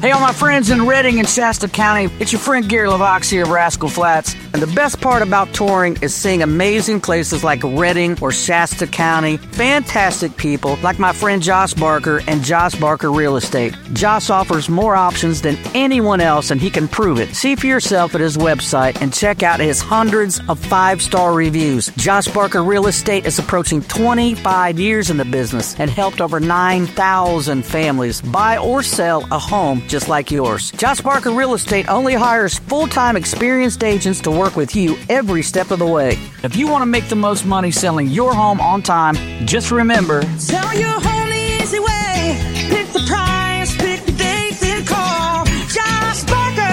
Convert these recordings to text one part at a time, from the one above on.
Hey, all my friends in Redding and Shasta County, it's your friend Gary LaVox here of Rascal Flats. And the best part about touring is seeing amazing places like Redding or Shasta County. Fantastic people like my friend Josh Barker and Josh Barker Real Estate. Josh offers more options than anyone else, and he can prove it. See for yourself at his website and check out his hundreds of 5-star reviews. Josh Barker Real Estate is approaching 25 years in the business and helped over 9,000 families buy or sell a home just like yours. Josh Barker Real Estate only hires full-time experienced agents to work with you every step of the way. If you want to make the most money selling your home on time, just remember, sell your home the easy way. Pick the price, pick the date, then call Josh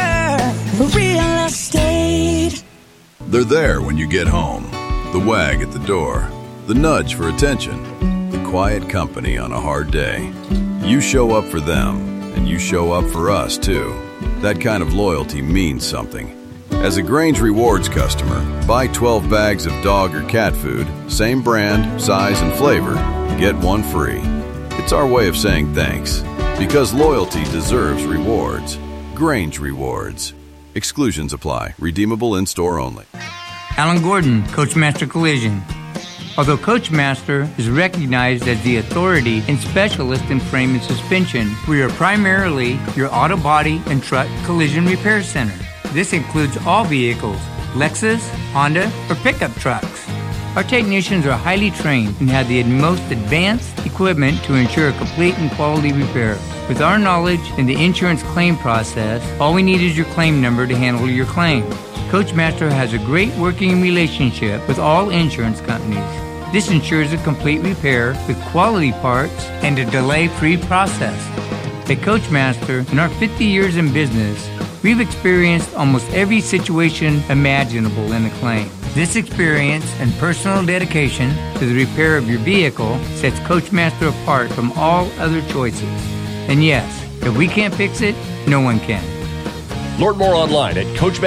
Barker Real Estate. They're there when you get home. The wag at the door, the nudge for attention, the quiet company on a hard day. You show up for them, and you show up for us, too. That kind of loyalty means something. As a Grange Rewards customer, buy 12 bags of dog or cat food, same brand, size, and flavor, get one free. It's our way of saying thanks, because loyalty deserves rewards. Grange Rewards. Exclusions apply. Redeemable in-store only. Alan Gordon, Coachmaster Collision. Although Coachmaster is recognized as the authority and specialist in frame and suspension, we are primarily your auto body and truck collision repair center. This includes all vehicles, Lexus, Honda, or pickup trucks. Our technicians are highly trained and have the most advanced equipment to ensure a complete and quality repair. With our knowledge in the insurance claim process, all we need is your claim number to handle your claim. Coachmaster has a great working relationship with all insurance companies. This ensures a complete repair with quality parts and a delay-free process. At Coachmaster, in our 50 years in business, we've experienced almost every situation imaginable in a claim. This experience and personal dedication to the repair of your vehicle sets Coachmaster apart from all other choices. And yes, if we can't fix it, no one can. Learn more online at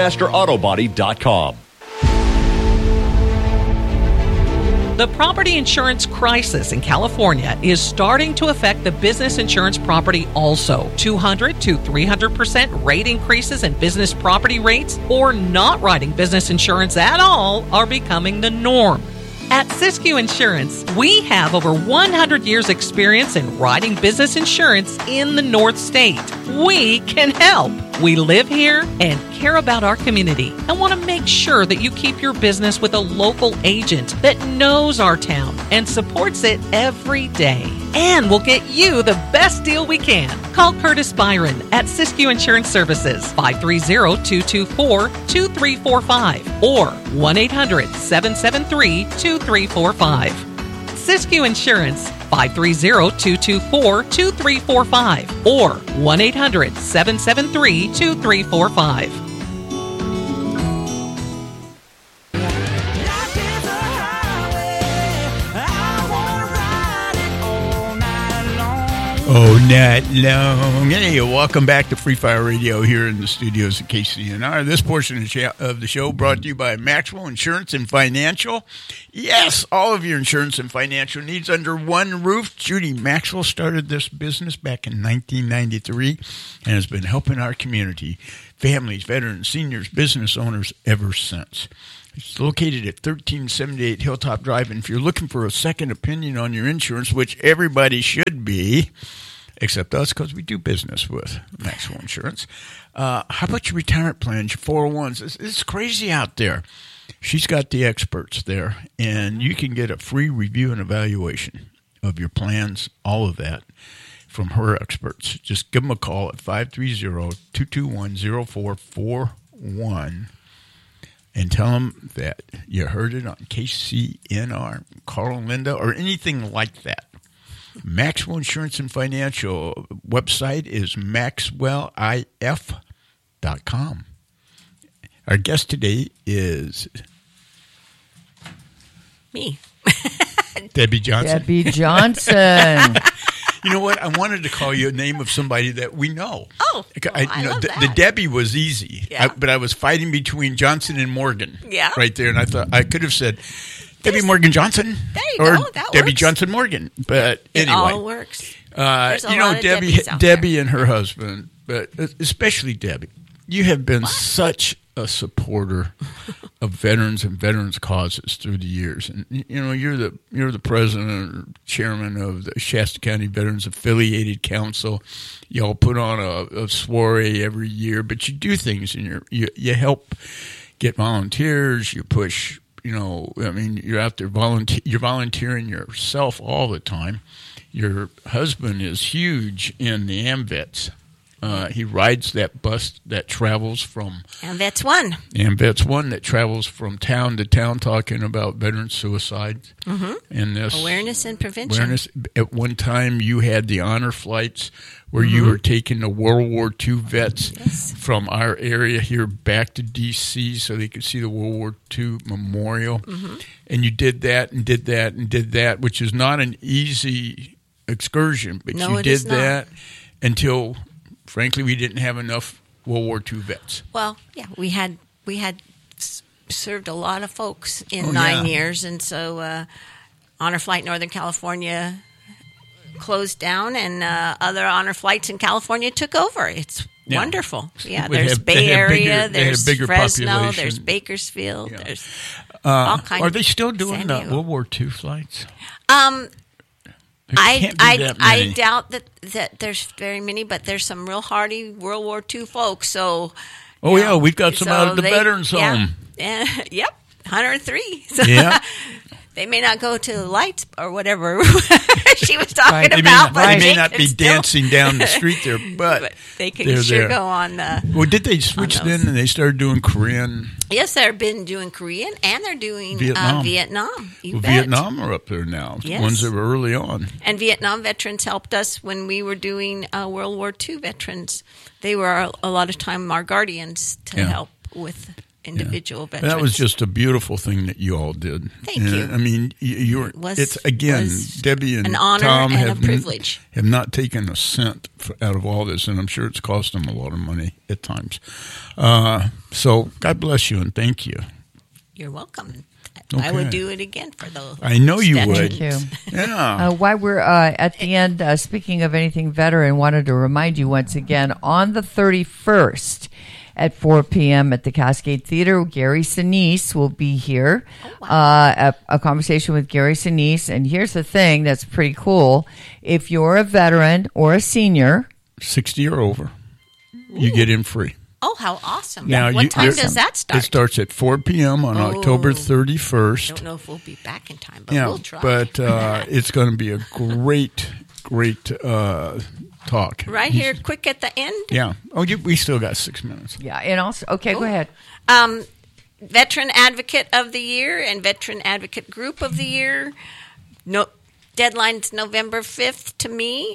CoachmasterAutobody.com. The property insurance crisis in California is starting to affect the business insurance property also. 200 to 300% rate increases in business property rates or not writing business insurance at all are becoming the norm. At Siskiyou Insurance, we have over 100 years experience in writing business insurance in the North State. We can help. We live here and care about our community and want to make sure that you keep your business with a local agent that knows our town and supports it every day. And we'll get you the best deal we can. Call Curtis Byron at Siskiyou Insurance Services, 530-224-2345 or 1-800-773-2345. Siskiyou Insurance, 530-224-2345 or 1-800-773-2345. Oh, not long. Hey, welcome back to Free Fire Radio here in the studios of KCNR. This portion of the show brought to you by Maxwell Insurance and Financial. Yes, all of your insurance and financial needs under one roof. Judy Maxwell started this business back in 1993 and has been helping our community, families, veterans, seniors, business owners ever since. It's located at 1378 Hilltop Drive, and if you're looking for a second opinion on your insurance, which everybody should be, except us because we do business with Maxwell Insurance, how about your retirement plans, your 401s? It's crazy out there. She's got the experts there, and you can get a free review and evaluation of your plans, all of that, from her experts. Just give them a call at 530-221-0441. And tell them that you heard it on KCNR, Carl and Linda, or anything like that. Maxwell Insurance and Financial website is maxwellif.com. Our guest today is me. Debbie Johnson. Debbie Johnson. You know what? I wanted to call you a name of somebody that we know. Oh, I love that. The Debbie was easy, yeah. But I was fighting between Johnson and Morgan. Yeah. Right there, and I thought I could have said Debbie Morgan Johnson. There you or go. That Debbie works. Johnson Morgan. But anyway, it all works. There's a lot of Debbie and her husband but especially Debbie, you have been such a supporter of veterans and veterans causes through the years, and you're the president or chairman of the Shasta County Veterans Affiliated Council. Y'all put on a soiree every year, but you do things, and you help get volunteers. You push. You're out there you're volunteering yourself all the time. Your husband is huge in the AMVETS. He rides that bus that travels from AMVETS 1. AMVETS 1 that travels from town to town talking about veteran suicide. Mm-hmm. And this awareness and prevention. At one time, you had the honor flights where you were taking the World War II vets from our area here back to D.C. so they could see the World War II memorial. Mm-hmm. And you did that and did that and did that, which is not an easy excursion, but you did that until, frankly, we didn't have enough World War II vets. Well, yeah, we had served a lot of folks in 9 years, and so Honor Flight Northern California closed down, and other honor flights in California took over. It's wonderful. Yeah, there's Bay Area, there's Fresno, population. There's Bakersfield, there's all kinds. Are they still doing the World War II flights? I doubt that there's very many, but there's some real hardy World War II folks. So, we've got some out of the Veterans Home. Yep, 103. So yeah. They may not go to lights or whatever she was talking about. They may not be dancing down the street there, but they can sure go on. Well, did they switch then and they started doing Korean? Yes, they've been doing Korean and they're doing Vietnam. Vietnam are up there now. Yes. Ones that were early on. And Vietnam veterans helped us when we were doing World War II veterans. They were a lot of time our guardians to help with individual veterans. That was just a beautiful thing that you all did. Thank you. I mean, Debbie and an honor Tom and a privilege. Have not taken a cent out of all this, and I'm sure it's cost them a lot of money at times. So God bless you and thank you. You're welcome. Okay. I would do it again for those. I know you would. Thank you. Yeah. While we're at the end, speaking of anything veteran, wanted to remind you once again, on the 31st, at 4 p.m. at the Cascade Theater, Gary Sinise will be here. Oh, wow. A conversation with Gary Sinise. And here's the thing that's pretty cool. If you're a veteran or a senior, 60 or over, you get in free. Oh, how awesome. Now, what time does that start? It starts at 4 p.m. on October 31st. I don't know if we'll be back in time, but we'll try. But it's going to be a great talk. Right here, quick at the end? Yeah. Oh, we still got 6 minutes. Yeah, and also, okay, go ahead. Veteran Advocate of the Year and Veteran Advocate Group of the Year. No, deadline's November 5th to me.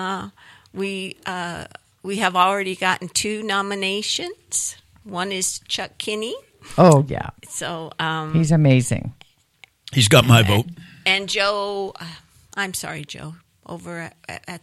We have already gotten 2 nominations. One is Chuck Kinney. Oh, yeah. So he's amazing. He's got my vote. And Joe, I'm sorry, Joe, over at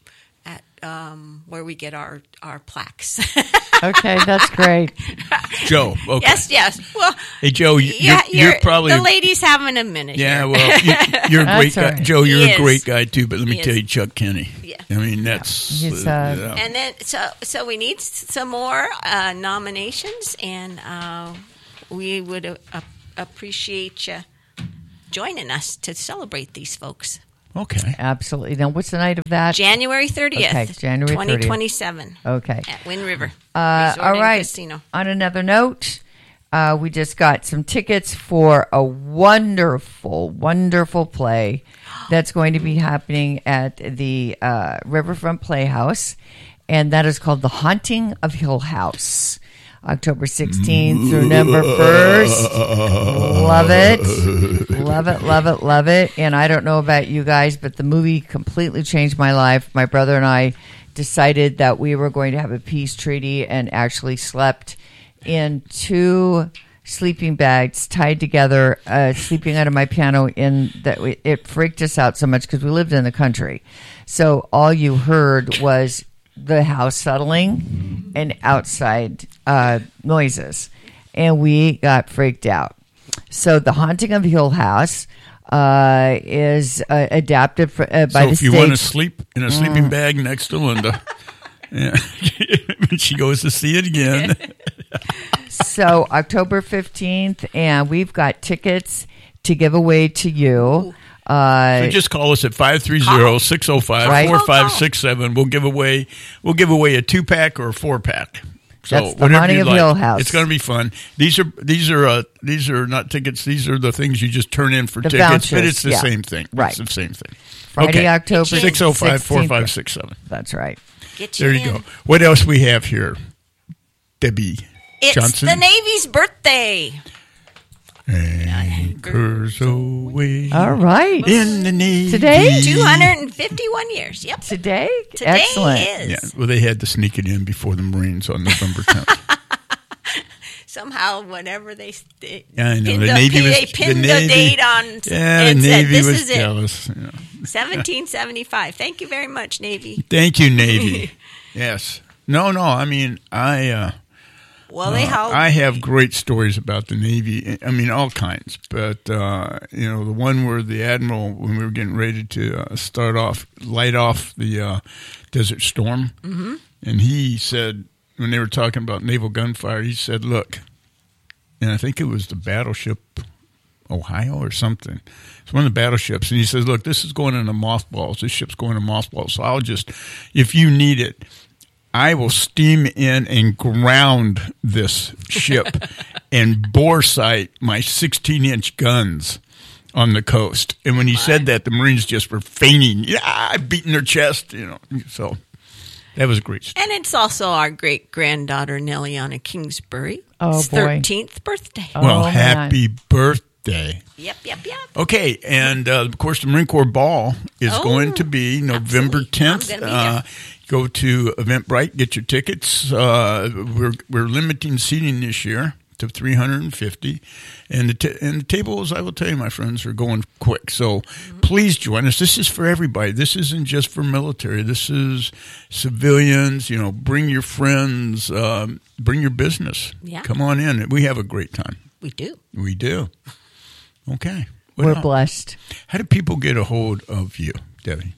where we get our plaques. Okay, that's great. Joe, okay. Yes. Well, hey, Joe, you're probably... The ladies having a minute. Yeah, here. well, you're a great guy. Right. Joe, you're a great guy, too, but let me tell you, Chuck Kenny. Yeah. I mean, that's... He's, And then, so we need some more nominations, and we would appreciate you joining us to celebrate these folks. Okay. Absolutely. Now, what's the night of that? January 30th. Okay, January 30th. 2027. Okay. At Wind River all Resort right. and Casino. On another note, we just got some tickets for a wonderful, wonderful play that's going to be happening at the Riverfront Playhouse, and that is called The Haunting of Hill House. October 16th through November 1st. Love it. Love it, love it, love it. And I don't know about you guys, but the movie completely changed my life. My brother and I decided that we were going to have a peace treaty and actually slept in 2 sleeping bags tied together, sleeping under my piano. It freaked us out so much because we lived in the country. So all you heard was the house settling and outside noises, and we got freaked out. So The Haunting of Hill House is adapted by the stage. So if you want to sleep in a sleeping bag next to Linda, Yeah. She goes to see it again. So October 15th, and we've got tickets to give away to you. So just call us at 530-605-4567. We'll give away a 2-pack or a 4-pack. So that's the money of Hill House. It's going to be fun. These are not tickets. These are the things you just turn in for the tickets, vouchers, but it's the same thing. Right. It's the same thing. Friday, October 605-4567. That's right. There you go. What else we have here, Debbie Johnson? It's the Navy's birthday. Anchors away. All right. In the Navy. Today? 251 years. Yep. Today? Today Excellent. is. Yeah. Well, they had to sneak it in before the Marines on November 10th. Somehow, whenever they I know. pinned, The Navy they pinned the date on Yeah, and the said, Navy this was is it. jealous. Yeah. 1775. Thank you very much, Navy. Thank you, Navy. Yes. No. I mean, I have great stories about the Navy. I mean, all kinds. But, the one where the Admiral, when we were getting ready to light off the Desert Storm, and he said, when they were talking about naval gunfire, he said, look, and I think it was the battleship Ohio or something. It's one of the battleships. And he says, look, this is going into mothballs. This ship's going to mothballs. So I'll just, if you need it, I will steam in and ground this ship and bore sight my 16-inch guns on the coast. And when he said that, the Marines just were fainting, beating their chest, So that was great. And it's also our great-granddaughter, Nelliana Kingsbury. Oh, boy. 13th birthday. Well, happy birthday. Yep. Okay, and of course, the Marine Corps Ball is going to be November 10th. I'm gonna be there. Go to Eventbrite, get your tickets. We're limiting seating this year to 350, and the tables, I will tell you, my friends, are going quick. So please join us. This is for everybody. This isn't just for military. This is civilians. Bring your friends. Bring your business. Yeah. Come on in. We have a great time. We do. Okay. We're blessed. How do people get a hold of you, Debbie?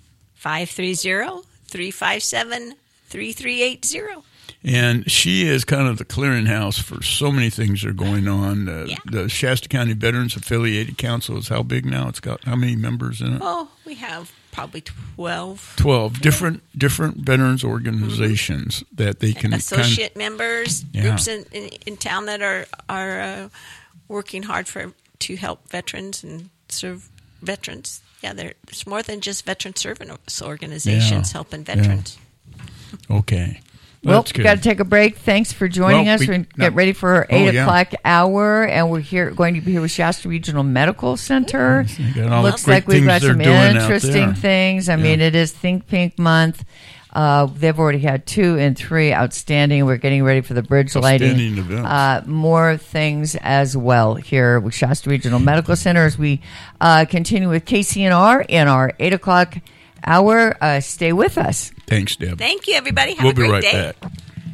530-357-3380. And she is kind of the clearinghouse for so many things that are going on. The Shasta County Veterans Affiliated Council is how big now? It's got how many members in it? Oh, we have probably 12. 12 different veterans organizations that they can associate members, groups in town that are working hard to help veterans and serve veterans. Yeah, there's more than just veteran service organizations helping veterans. Yeah. Okay. Well, we've got to take a break. Thanks for joining us. We're get ready for our 8 o'clock hour, and we're going to be here with Shasta Regional Medical Center. Looks like we've got some interesting things. I mean, it is Think Pink Month. They've already had 2 and 3 outstanding. We're getting ready for the bridge lighting. More things as well here with Shasta Regional Medical Center as we continue with KCNR in our 8 o'clock hour. Stay with us. Thanks, Deb. Thank you, everybody. Have a great day. We'll be right back.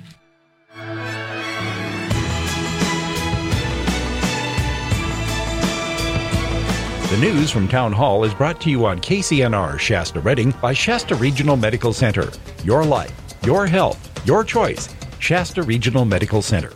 The news from Town Hall is brought to you on KCNR Shasta Redding by Shasta Regional Medical Center. Your life, your health, your choice. Shasta Regional Medical Center.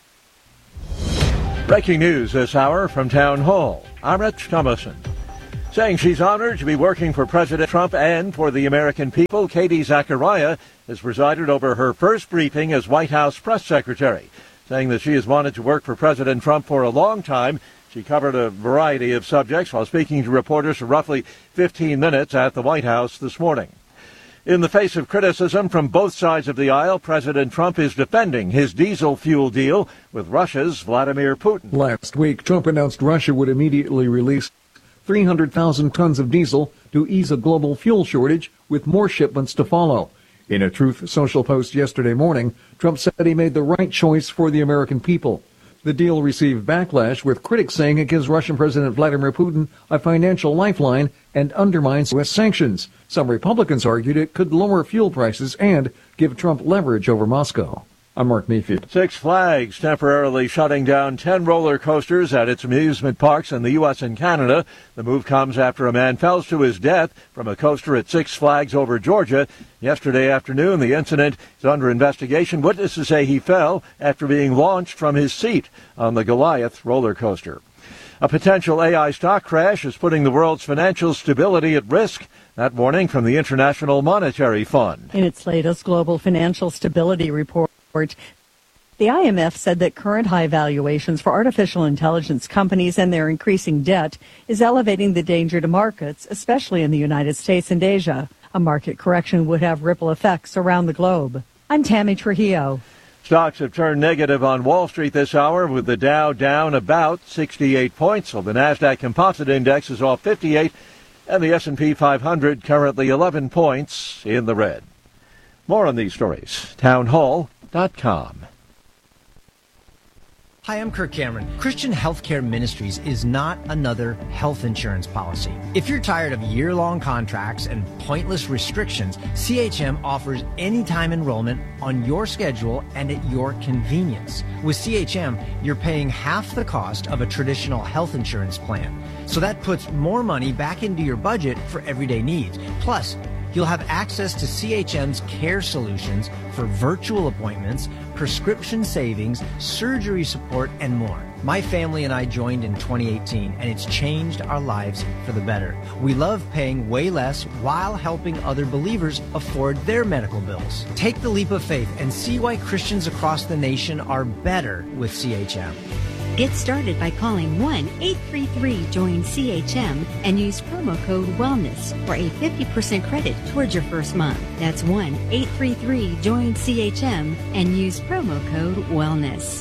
Breaking news this hour from Town Hall. I'm Rich Thomason. Saying she's honored to be working for President Trump and for the American people, Katie Zachariah has presided over her first briefing as White House press secretary. Saying that she has wanted to work for President Trump for a long time, she covered a variety of subjects while speaking to reporters for roughly 15 minutes at the White House this morning. In the face of criticism from both sides of the aisle, President Trump is defending his diesel fuel deal with Russia's Vladimir Putin. Last week, Trump announced Russia would immediately release 300,000 tons of diesel to ease a global fuel shortage, with more shipments to follow. In a Truth Social post yesterday morning, Trump said he made the right choice for the American people. The deal received backlash, with critics saying it gives Russian President Vladimir Putin a financial lifeline and undermines U.S. sanctions. Some Republicans argued it could lower fuel prices and give Trump leverage over Moscow. I'm Mark Mayfield. Six Flags temporarily shutting down 10 roller coasters at its amusement parks in the U.S. and Canada. The move comes after a man fell to his death from a coaster at Six Flags over Georgia. Yesterday afternoon, the incident is under investigation. Witnesses say he fell after being launched from his seat on the Goliath roller coaster. A potential AI stock crash is putting the world's financial stability at risk. That warning from the International Monetary Fund. In its latest global financial stability report, the IMF said that current high valuations for artificial intelligence companies and their increasing debt is elevating the danger to markets, especially in the United States and Asia. A market correction would have ripple effects around the globe. I'm Tammy Trujillo. Stocks have turned negative on Wall Street this hour, with the Dow down about 68 points, while the Nasdaq Composite Index is off 58, and the S&P 500 currently 11 points in the red. More on these stories. Townhall.com. Hi, I'm Kirk Cameron. Christian Healthcare Ministries is not another health insurance policy. If you're tired of year-long contracts and pointless restrictions, CHM offers anytime enrollment on your schedule and at your convenience. With CHM, you're paying half the cost of a traditional health insurance plan. So that puts more money back into your budget for everyday needs. Plus, you'll have access to CHM's care solutions for virtual appointments, prescription savings, surgery support, and more. My family and I joined in 2018, and it's changed our lives for the better. We love paying way less while helping other believers afford their medical bills. Take the leap of faith and see why Christians across the nation are better with CHM. Get started by calling 1-833-JOIN-CHM and use promo code WELLNESS for a 50% credit towards your first month. That's 1-833-JOIN-CHM and use promo code WELLNESS.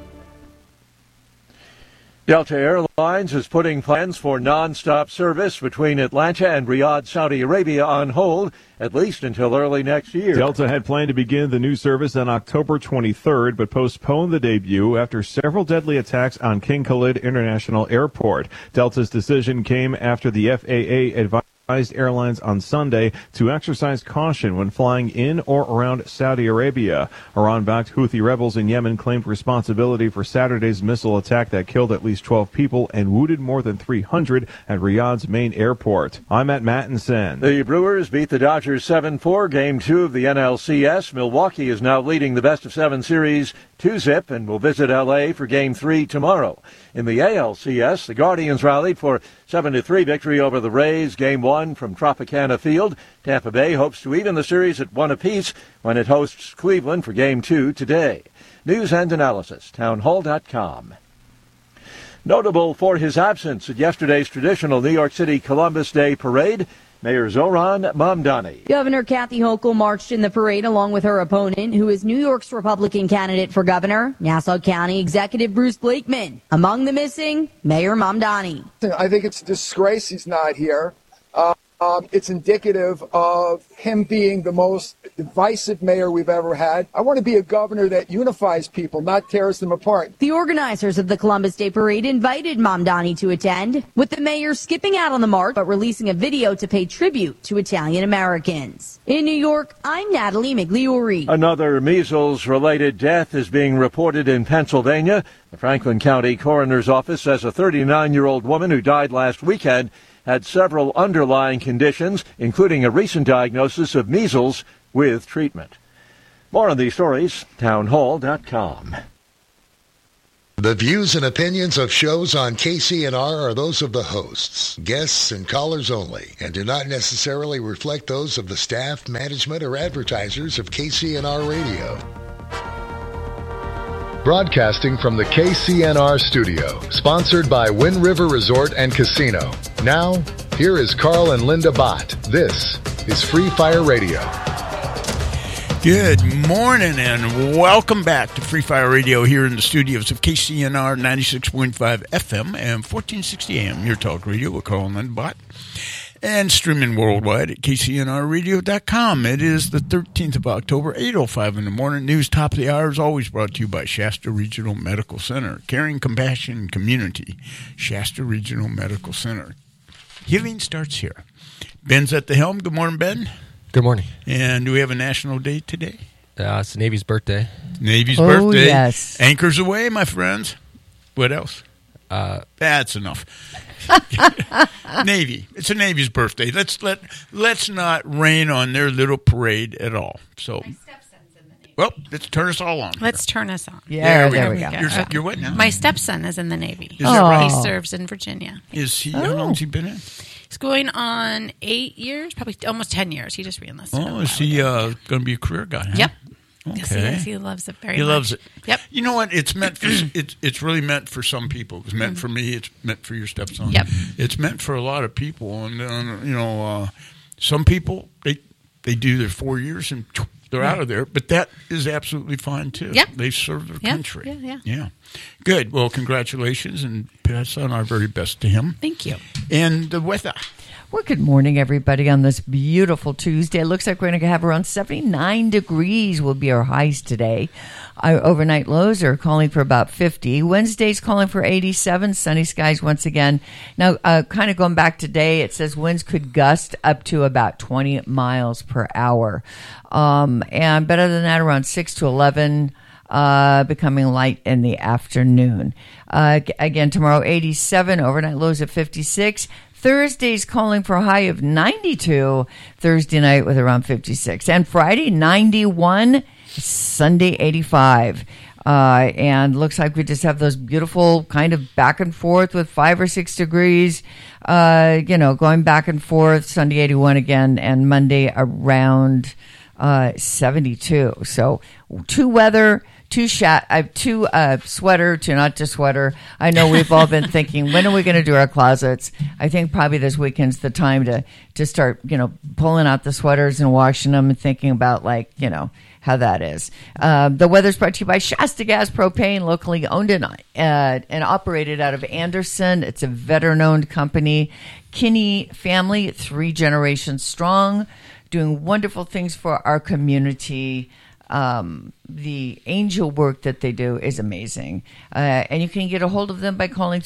Delta Airlines is putting plans for non-stop service between Atlanta and Riyadh, Saudi Arabia on hold, at least until early next year. Delta had planned to begin the new service on October 23rd, but postponed the debut after several deadly attacks on King Khalid International Airport. Delta's decision came after the FAA advised airlines on Sunday to exercise caution when flying in or around Saudi Arabia. Iran-backed Houthi rebels in Yemen claimed responsibility for Saturday's missile attack that killed at least 12 people and wounded more than 300 at Riyadh's main airport. I'm Matt Mattinson. The Brewers beat the Dodgers 7-4, Game 2 of the NLCS. Milwaukee is now leading the best-of-7 series 2-zip and will visit L.A. for Game 3 tomorrow. In the ALCS, the Guardians rallied for 7-3 victory over the Rays, Game 1 from Tropicana Field. Tampa Bay hopes to even the series at 1 apiece when it hosts Cleveland for Game 2 today. News and analysis, townhall.com. Notable for his absence at yesterday's traditional New York City Columbus Day parade, Mayor Zohran Mamdani. Governor Kathy Hochul marched in the parade along with her opponent, who is New York's Republican candidate for governor, Nassau County Executive Bruce Blakeman. Among the missing, Mayor Mamdani. I think it's a disgrace he's not here. It's indicative of him being the most divisive mayor we've ever had. I want to be a governor that unifies people, not tears them apart. The organizers of the Columbus Day Parade invited Mamdani to attend, with the mayor skipping out on the march but releasing a video to pay tribute to Italian Americans. In New York, I'm Natalie Migliori. Another measles-related death is being reported in Pennsylvania. The Franklin County Coroner's Office says a 39-year-old woman who died last weekend had several underlying conditions, including a recent diagnosis of measles with treatment. More on these stories, townhall.com. The views and opinions of shows on KCNR are those of the hosts, guests, and callers only, and do not necessarily reflect those of the staff, management, or advertisers of KCNR Radio. Broadcasting from the KCNR studio, sponsored by Wind River Resort and Casino. Now, here is Carl and Linda Bott. This is Free Fire Radio. Good morning and welcome back to Free Fire Radio here in the studios of KCNR 96.5 FM and 1460 AM, your talk radio with Carl and Linda Bott. And streaming worldwide at KCNRradio.com. It is the 13th of October, 8:05 in the morning. News top of the hour is always brought to you by Shasta Regional Medical Center. Caring, compassion, community. Shasta Regional Medical Center. Healing starts here. Ben's at the helm. Good morning, Ben. Good morning. And do we have a national day today? It's the Navy's birthday. Navy's birthday. Yes. Anchors away, my friends. What else? That's enough. Navy. It's a Navy's birthday. Let's not rain on their little parade at all. So, well, let's turn us all on. Let's turn us on. Yeah, there we go. You're what now? My stepson is in the Navy. Is that right? He serves in Virginia. Is he? How long has he been in? He's going on 8 years, probably almost 10 years. He just re-enlisted. Oh, is he going to be a career guy? Huh? Yep. Okay. Yes, he is. He loves it very much. He loves it. Yep. You know what? It's meant for. It's really meant for some people. It's meant for me. It's meant for your stepson. Yep. It's meant for a lot of people, and some people they do their 4 years and they're out of there. But that is absolutely fine too. Yep. They serve their country. Yeah. Good. Well, congratulations, and pass on our very best to him. Thank you. And the weather. Well, good morning, everybody, on this beautiful Tuesday. It looks like we're going to have around 79 degrees will be our highs today. Our overnight lows are calling for about 50. Wednesday's calling for 87. Sunny skies once again. Now, kind of going back today, it says winds could gust up to about 20 miles per hour. And better than that, around 6 to 11. Becoming light in the afternoon. Again, tomorrow, 87. Overnight lows at 56. Thursday's calling for a high of 92. Thursday night with around 56. And Friday, 91. Sunday, 85. And looks like we just have those beautiful kind of back and forth with 5 or 6 degrees, going back and forth. Sunday, 81 again. And Monday around 72. So two weather, two sweater, two not just sweater. I know we've all been thinking, when are we going to do our closets? I think probably this weekend's the time to start, pulling out the sweaters and washing them and thinking about how that is. The weather's brought to you by Shasta Gas Propane, locally owned and operated out of Anderson. It's a veteran-owned company. Kinney family, 3 generations strong, doing wonderful things for our community. The angel work that they do is amazing. And you can get a hold of them by calling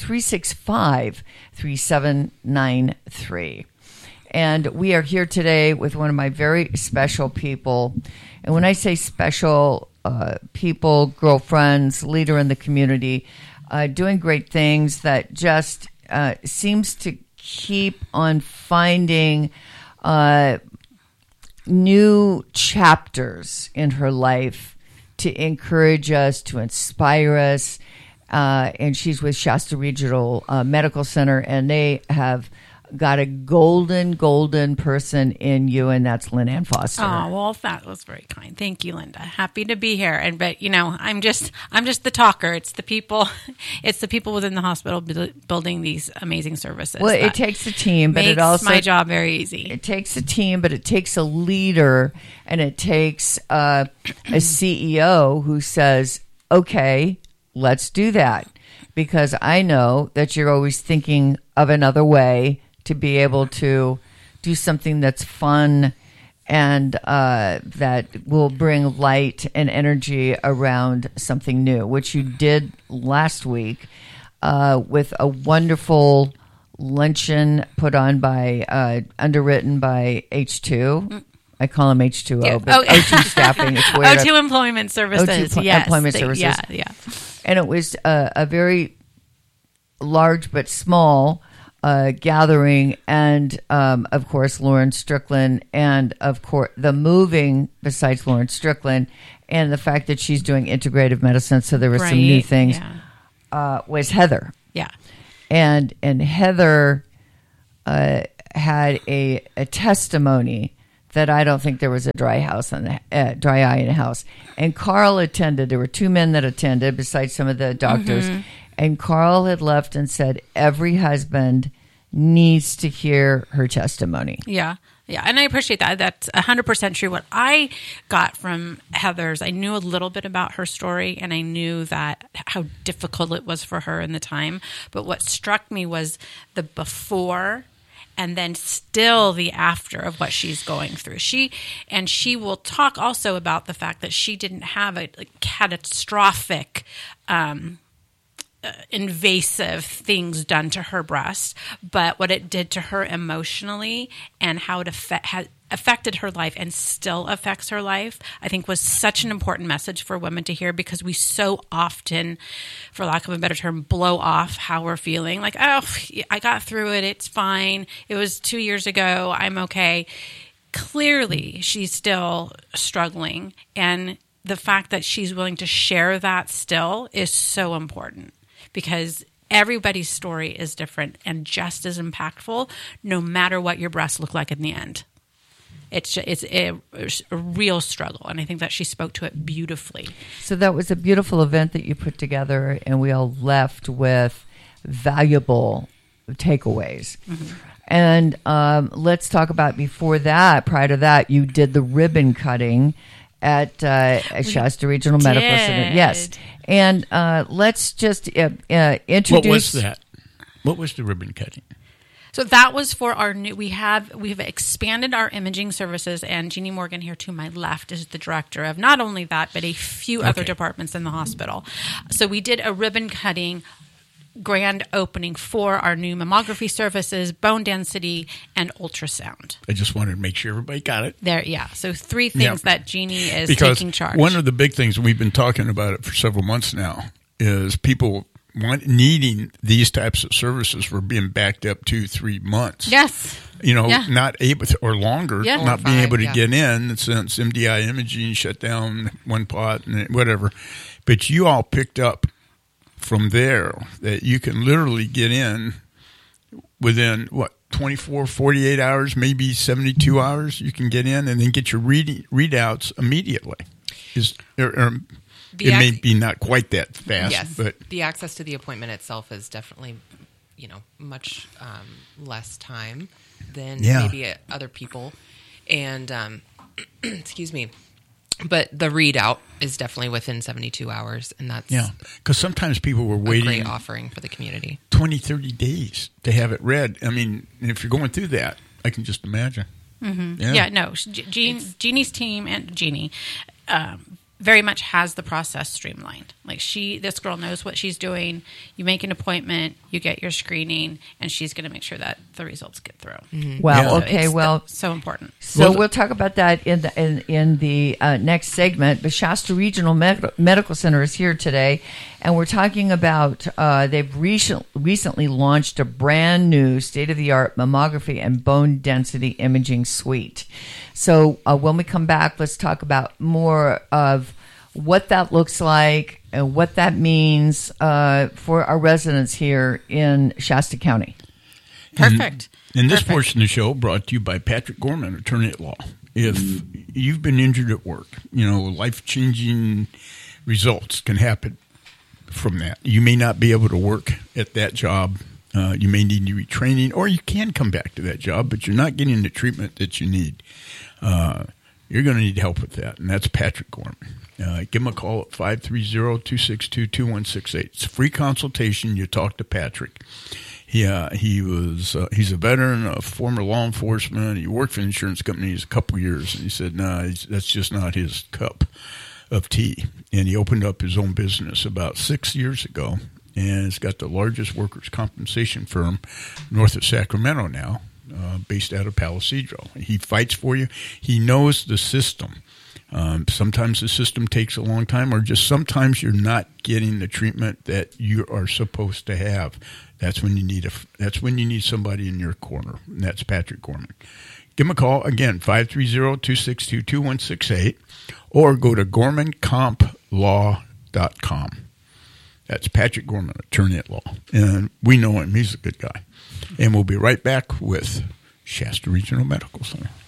365-3793. And we are here today with one of my very special people. And when I say special people, girlfriends, leader in the community, doing great things that just seems to keep on finding new chapters in her life to encourage us, to inspire us. And she's with Shasta Regional Medical Center, and they have got a golden person in you, and that's Lynn Ann Foster. Oh, well, that was very kind. Thank you, Linda. Happy to be here. But I'm just the talker. It's the people within the hospital building these amazing services. Well, it takes a team, but it also makes my job very easy. It takes a team, but it takes a leader, and it takes a CEO who says, "Okay, let's do that," because I know that you're always thinking of another way to be able to do something that's fun and that will bring light and energy around something new, which you did last week with a wonderful luncheon put on by, underwritten by H2. I call them H2O, Yeah. but O2 Staffing. It's weird. O2 Employment Services. Yes. Employment Services. Yeah. And it was a very large but small gathering, and of course Lauren Strickland, and of course the moving, besides Lauren Strickland, and the fact that she's doing integrative medicine, so there were some new things, was Heather. Yeah. And Heather had a testimony that I don't think there was a dry eye in the house. And Carl attended. There were 2 men that attended besides some of the doctors. Mm-hmm. And Carl had left and said, every husband needs to hear her testimony. Yeah. Yeah. And I appreciate that. That's 100% true. What I got from Heather's, I knew a little bit about her story, and I knew that how difficult it was for her in the time. But what struck me was the before and then still the after of what she's going through. She will talk also about the fact that she didn't have a catastrophic invasive things done to her breast, but what it did to her emotionally and how it affected her life and still affects her life, I think was such an important message for women to hear, because we so often, for lack of a better term, blow off how we're feeling. Like, oh, I got through it. It's fine. It was 2 years ago. I'm okay. Clearly, she's still struggling. And the fact that she's willing to share that still is so important, because everybody's story is different and just as impactful, no matter what your breasts look like in the end. It's a real struggle, and I think that she spoke to it beautifully. So that was a beautiful event that you put together, and we all left with valuable takeaways. Mm-hmm. And let's talk about before that, prior to that, you did the ribbon cutting at Shasta Regional Medical Center. Yes. And let's just introduce. What was that? What was the ribbon cutting? So that was for our new. We've expanded our imaging services, and Jeannie Morgan here to my left is the director of not only that, but a few other departments in the hospital. So we did a ribbon cutting grand opening for our new mammography services, bone density, and ultrasound. I just wanted to make sure everybody got it. There, yeah. So 3 things that Jeannie is taking charge. One of the big things, we've been talking about it for several months now, is people needing these types of services for being backed up 2-3 months. Yes. Not able to, or longer, not being able to get in since MDI imaging shut down one pot and whatever. But you all picked up from there that you can literally get in within 24, 48 hours, maybe 72 hours. You can get in and then get your readouts immediately. It may be not quite that fast, yes, but the access to the appointment itself is definitely, much less time than maybe other people. And excuse me, but the readout is definitely within 72 hours, and that's because sometimes people were waiting. A great offering for the community. 20, 30 days to have it read. I mean, if you're going through that, I can just imagine. Mm-hmm. Jeannie's team and Jeannie very much has the process streamlined. Like this girl knows what she's doing. You make an appointment, you get your screening, and she's going to make sure that the results get through. Mm-hmm. Well, so important. So we'll talk about that in the next segment. But Shasta Regional Medical Center is here today, and we're talking about they've recently launched a brand new state-of-the-art mammography and bone density imaging suite. So when we come back, let's talk about more of what that looks like and what that means for our residents here in Shasta County. Perfect. And this portion of the show brought to you by Patrick Gorman, attorney at law. If you've been injured at work, life-changing results can happen from that. You may not be able to work at that job. You may need retraining, or you can come back to that job, but you're not getting the treatment that you need. You're going to need help with that, and that's Patrick Gorman. Give him a call at 530-262-2168. It's a free consultation. You talk to Patrick. He's a veteran, a former law enforcement. He worked for an insurance company a couple years, and he said, that's just not his cup of tea. And he opened up his own business about 6 years ago, and it's got the largest workers' compensation firm north of Sacramento now, based out of Palisadro. He fights for you. He knows the system. Sometimes the system takes a long time, or just sometimes you're not getting the treatment that you are supposed to have. That's when you need somebody in your corner, and that's Patrick Gorman. Give him a call, again, 530-262-2168, or go to GormanCompLaw.com. That's Patrick Gorman, attorney at law. And we know him. He's a good guy. And we'll be right back with Shasta Regional Medical Center.